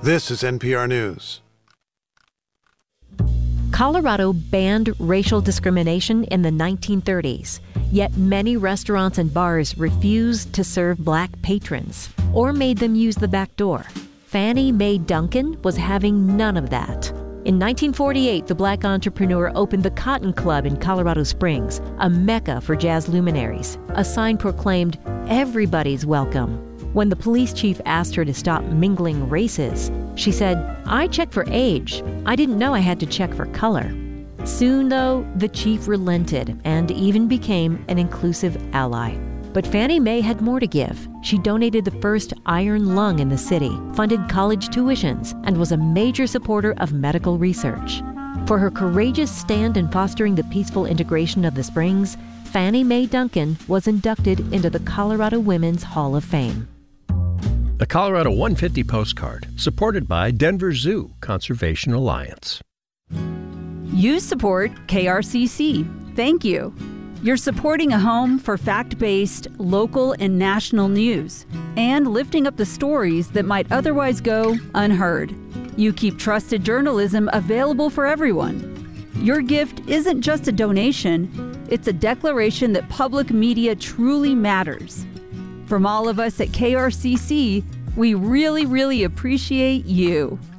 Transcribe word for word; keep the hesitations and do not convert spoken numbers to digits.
This is N P R News. Colorado banned racial discrimination in the nineteen thirties, yet many restaurants and bars refused to serve black patrons or made them use the back door. Fannie Mae Duncan was having none of that. In nineteen forty-eight, the black entrepreneur opened the Cotton Club in Colorado Springs, a mecca for jazz luminaries. A sign proclaimed, "Everybody's welcome." When the police chief asked her to stop mingling races, she said, "I check for age. I didn't know I had to check for color." Soon, though, the chief relented and even became an inclusive ally. But Fannie Mae had more to give. She donated the first iron lung in the city, funded college tuitions, and was a major supporter of medical research. For her courageous stand in fostering the peaceful integration of the Springs, Fannie Mae Duncan was inducted into the Colorado Women's Hall of Fame. The Colorado one fifty postcard, supported by Denver Zoo Conservation Alliance. You support K R C C. Thank you. You're supporting a home for fact-based, local, and national news, and lifting up the stories that might otherwise go unheard. You keep trusted journalism available for everyone. Your gift isn't just a donation, it's a declaration that public media truly matters. From all of us at K R C C, we really, really appreciate you.